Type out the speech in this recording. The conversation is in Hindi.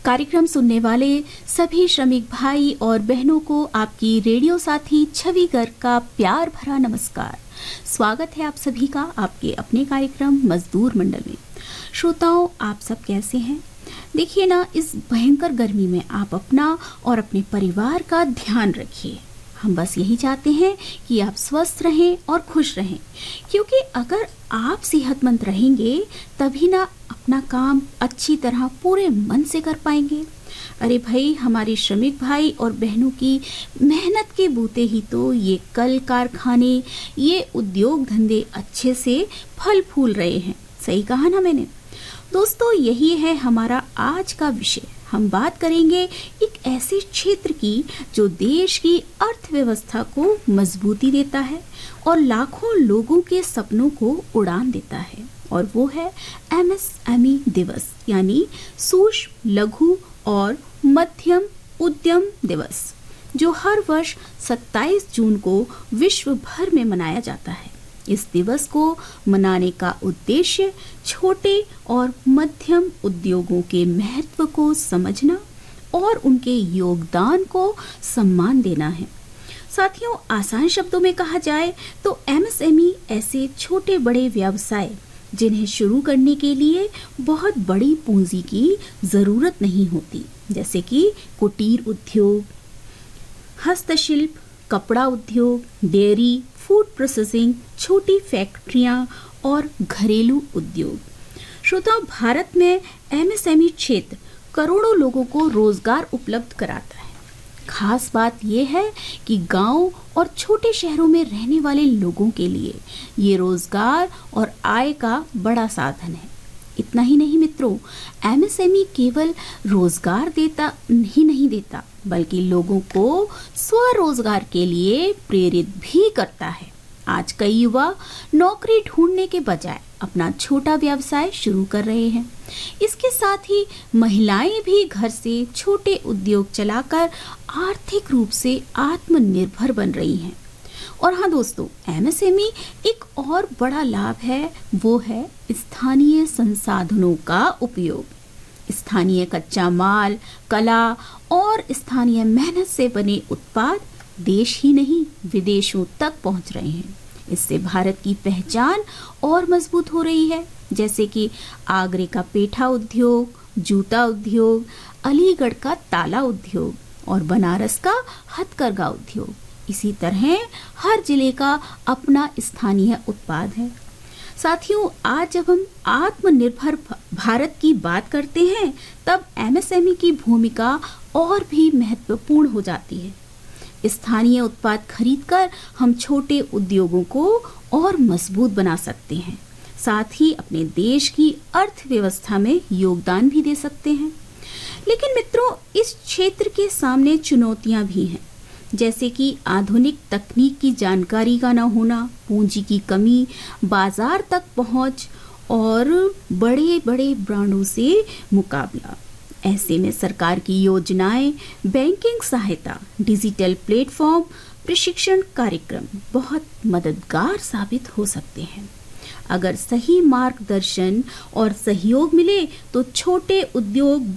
कार्यक्रम सुनने वाले सभी श्रमिक भाई और बहनों को आपकी रेडियो साथी छवि गर्ग का प्यार भरा नमस्कार। स्वागत है आप सभी का आपके अपने कार्यक्रम मजदूर मंडल में। श्रोताओं, आप सब कैसे हैं? देखिए ना, इस भयंकर गर्मी में आप अपना और अपने परिवार का ध्यान रखिए। हम बस यही चाहते हैं कि आप स्वस्थ रहें और खुश रहें, क्योंकि अगर आप सेहतमंद रहेंगे तभी ना अपना काम अच्छी तरह पूरे मन से कर पाएंगे। अरे भाई, हमारे श्रमिक भाई और बहनों की मेहनत के बूते ही तो ये कल कारखाने, ये उद्योग धंधे अच्छे से फल फूल रहे हैं। सही कहा ना मैंने? दोस्तों, यही है हमारा आज का विषय। हम बात करेंगे एक ऐसे क्षेत्र की जो देश की अर्थव्यवस्था को मजबूती देता है और लाखों लोगों के सपनों को उड़ान देता है, और वो है MSME दिवस, यानी सूक्ष्म, लघु और मध्यम उद्यम दिवस, जो हर वर्ष 27 जून को विश्व भर में मनाया जाता है। इस दिवस को मनाने का उद्देश्य छोटे और मध्यम उद्योगों के महत्व को समझना और उनके योगदान को सम्मान देना है। साथियों, आसान शब्दों में कहा जाए तो MSME ऐसे छोटे बड़े व्यवसाय जिन्हें शुरू करने के लिए बहुत बड़ी पूंजी की जरूरत नहीं होती, जैसे कि कुटीर उद्योग, हस्तशिल्प, कपड़ा उद्योग, डेयरी, फूड प्रोसेसिंग, छोटी फैक्ट्रियां और घरेलू उद्योग। श्रोताओं, भारत में MSME क्षेत्र करोड़ों लोगों को रोजगार उपलब्ध कराता है। खास बात यह है कि गांव और छोटे शहरों में रहने वाले लोगों के लिए ये रोजगार और आय का बड़ा साधन है। इतना ही नहीं मित्रों, MSME केवल रोजगार देता ही नहीं देता, बल्कि लोगों को स्वरोजगार के लिए प्रेरित भी करता है। आज कई युवा नौकरी ढूंढने के बजाय अपना छोटा व्यवसाय शुरू कर रहे हैं। इसके साथ ही महिलाएं भी घर से छोटे उद्योग चलाकर आर्थिक रूप से आत्मनिर्भर बन रही हैं। और हाँ दोस्तों, MSME एक और बड़ा लाभ है, वो है स्थानीय संसाधनों का उपयोग। स्थानीय कच्चा माल, कला और स्थानीय मेहनत से बने उत्पाद देश ही नहीं विदेशों तक पहुंच रहे हैं। इससे भारत की पहचान और मजबूत हो रही है, जैसे कि आगरे का पेठा उद्योग, जूता उद्योग, अलीगढ़ का ताला उद्योग और बनारस का हथकरघा उद्योग। इसी तरह हर जिले का अपना स्थानीय उत्पाद है। साथियों, आज जब हम आत्मनिर्भर भारत की बात करते हैं, तब MSME की भूमिका और भी महत्वपूर्ण हो जाती है। स्थानीय उत्पाद खरीदकर हम छोटे उद्योगों को और मजबूत बना सकते हैं, साथ ही अपने देश की अर्थव्यवस्था में योगदान भी दे सकते हैं। लेकिन मित्रों, इस क्षेत्र के सामने चुनौतियां भी हैं, जैसे कि आधुनिक तकनीक की जानकारी का न होना, पूंजी की कमी, बाजार तक पहुंच और बड़े बड़े ब्रांडों से मुकाबला। ऐसे में सरकार की योजनाएं, बैंकिंग सहायता, डिजिटल प्लेटफॉर्म, प्रशिक्षण कार्यक्रम बहुत मददगार साबित हो सकते हैं। अगर सही मार्गदर्शन और सहयोग मिले तो छोटे उद्योग